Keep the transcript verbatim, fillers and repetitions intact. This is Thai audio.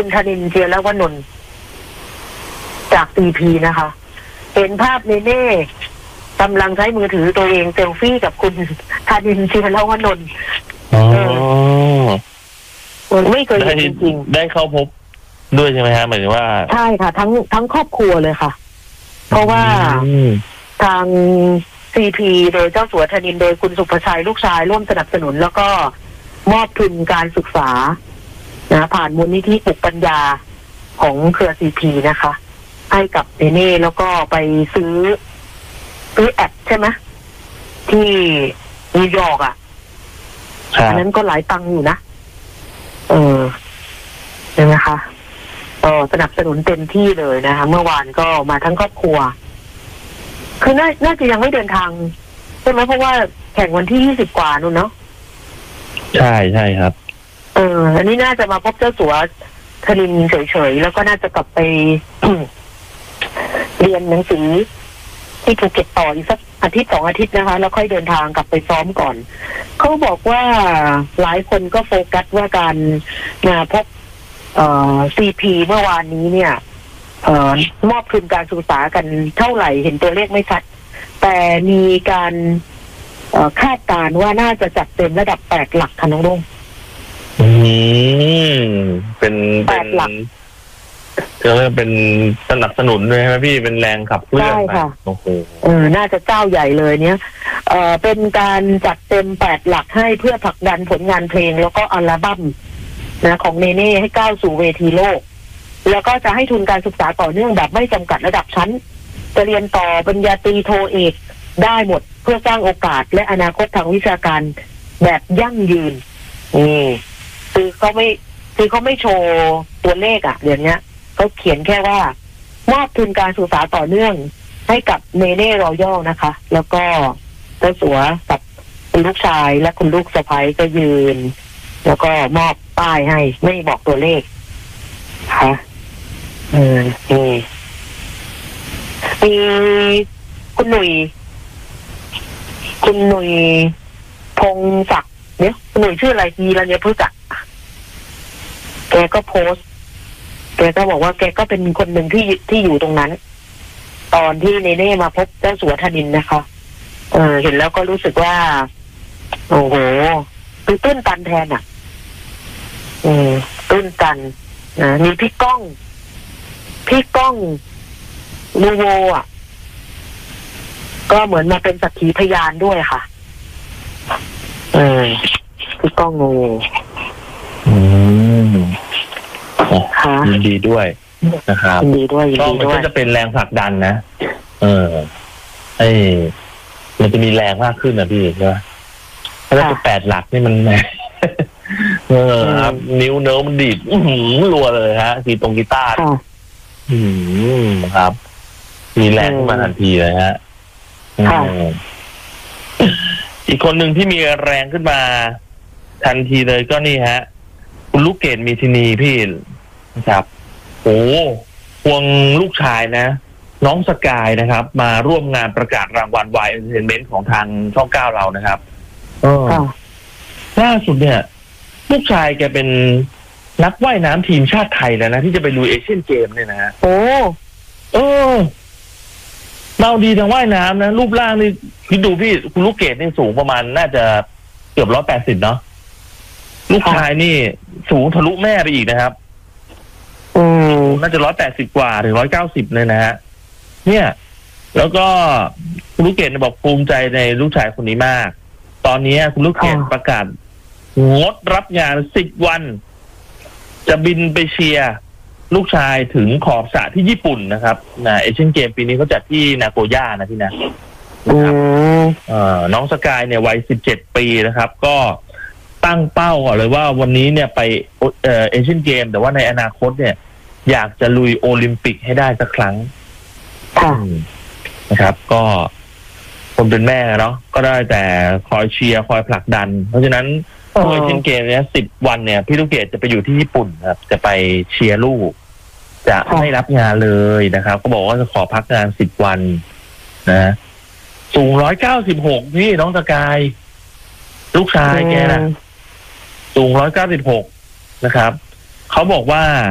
คุณธนินทร์ เจียรวนนท์จากซีพีนะคะเห็นภาพเนเน่กำลังใช้มือถือตัวเองเซลฟี่กับคุณธนินทร์ เจียรวนนท์อ๋อไม่เคยเห็นจริงๆได้เข้าพบด้วยใช่ไหมฮะหมายถึงว่าใช่ค่ะทั้งทั้งครอบครัวเลยค่ะเพราะว่าทางซีพีโดยเจ้าสัวธนินทร์โดยคุณสุภชัยลูกชายร่วมสนับสนุนแล้วก็มอบทุนการศึกษานะผ่านมูลนิธิปลุกปัญญาของเครือซีพีนะคะให้กับเนเน่แล้วก็ไปซื้อซื้อแอปใช่ไหมที่นิวยอร์กอ่ะอันนั้นก็หลายตังค์อยู่นะเออใช่ไหมคะก็สนับสนุนเต็มที่เลยนะคะเมื่อวานก็มาทั้งครอบครัวคือน่าน่าจะยังไม่เดินทางใช่ไหมเพราะว่าแข่งวันที่ยี่สิบกว่านู่นเนาะใช่ใช่ครับเอออันนี้น่าจะมาพบเจ้าสัวธนินทร์เฉยๆแล้วก็น่าจะกลับไป เรียนหนังสือที่ภูเก็ตต่ออีกสักอาทิตย์สองอาทิตย์นะคะแล้วค่อยเดินทางกลับไปซ้อมก่อนเขาบอกว่าหลายคนก็โฟกัสว่าการมาพบเอ่อซีพีเมื่อวานนี้เนี่ยเอ่อมอบทุนการศึกษากันเท่าไหร่เห็นตัวเลขไม่ชัดแต่มีการเอ่อคาดการณ์ว่าน่าจะจัดเต็มระดับแปดหลักค่ะน้องรุ่งอืมเป็นแปดหลักก็เป็นสนับสนุนด้วยใช่ไหมพี่เป็นแรงขับเคลื่อนใช่ค่ะโอ้โหเออน่าจะเจ้าใหญ่เลยเนี้ยเอ่อเป็นการจัดเต็มแปดหลักให้เพื่อผลักดันผลงานเพลงแล้วก็อัลบั้มนะของเนเน่ให้ก้าวสู่เวทีโลกแล้วก็จะให้ทุนการศึกษาต่อเนื่องแบบไม่จำกัดระดับชั้นจะเรียนต่อปริญญาตรีโทเอกได้หมดเพื่อสร้างโอกาสและอนาคตทางวิชาการแบบยั่งยืนอืมคือเขาไม่คือเขาไม่โชว์ตัวเลขอ่ะเดี๋ยวนี้เขาเขียนแค่ว่ามอบทุนการศึกษาต่อเนื่องให้กับเนเน่รอยัลนะคะแล้วก็เจ้าสัวกับคุณลูกชายและคุณลูกสะใภ้ก็ยืนแล้วก็มอบป้ายให้ไม่บอกตัวเลขค่ะเออนี่มีคุณหนุ่ยคุณหนุ่ยพงศักดิ์เนี่ยคุณหนุ่ยชื่ออะไรทีละเนี่ยเพื่อแกก็โพสต์แกก็บอกว่าแกก็เป็นคนหนึ่งที่ที่อยู่ตรงนั้นตอนที่เนเน่มาพบเจ้าสัวธนินทร์นะคะเออเห็นแล้วก็รู้สึกว่าโอ้โหคือตื้นตันแทนอ่ะอืมตื้นตันนะมีพี่ก้องพี่ก้องนูโวอ่ะก็เหมือนมาเป็นสักขีพยานด้วยค่ะเออพี่ก้องนูโวอืมยินดีด้วยนะครับยินดีด้วยก็มันก็จะเป็นแรงผลักดันนะเออไอ้มันจะมีแรงมากขึ้นนะพี่ใช่ไหมถ้าจะแปดหลักนี่มันเออครับนิ้วเนื้อมันดีดรัวเลยฮะกีตงกีตาร์อืมครับมีแรงขึ้นมาทันทีเลยฮะอีกคนหนึ่งที่มีแรงขึ้นมาทันทีเลยก็นี่ฮะคุณลูกเกดมีทินีพี่นะครับโอ้ควงลูกชายนะน้องสกายนะครับมาร่วมงานประกาศรางวัลวายเอนเตอร์เทนเมนต์ของทางช่องเก้าเรานะครับเออล่าสุดเนี่ยลูกชายแกเป็นนักว่ายน้ำทีมชาติไทยแล้วนะที่จะไปลุยเอเชียนเกมเนี่ยนะฮะโอ้เออเราดีทางว่ายน้ำนะรูปร่างนี่คิดดูพี่คุณลูกเกดนี่สูงประมาณน่าจะเกือบร้อยแปดสิบเนาะลูกชายนี่สูงทะลุแม่ไปอีกนะครับอืมน่าจะร้อยแปดสิบกว่าถึงร้อยเก้าสิบเลยนะฮะเนี่ยแล้วก็คุณลูกเกดบอกภูมิใจในลูกชายคนนี้มากตอนนี้คุณลูกเกดประกาศงดรับงานสิบวันจะบินไปเชียร์ลูกชายถึงขอบสระที่ญี่ปุ่นนะครับนะเอเชียนเกมปีนี้เขาจัดที่นาโกย่านะพี่นะนะครับน้องสกายเนี่ยวัยสิบเจ็ดปีนะครับก็ตั้งเป้าก่อนเลยว่าวันนี้เนี่ยไปเอ่อเอเชียนเกมแต่ว่าในอนาคตเนี่ยอยากจะลุยโอลิมปิกให้ได้สักครั้งนะครับก็คนเป็นแม่เนาะก็ได้แต่คอยเชียร์คอยผลักดันเพราะฉะนั้นเอเชียนเกมเนี้ยสิบวันเนี่ยพี่ลูกเกดจะไปอยู่ที่ญี่ปุ่นครับจะไปเชียร์ลูกจะไม่รับงานเลยนะครับก็บอกว่าจะขอพักงานสิบวันนะสูงร้อยเก้าสิบหกพี่น้องสกายลูกชายแกนะสูงร้อยเก้าสิบหกนะครับเขาบอกว่า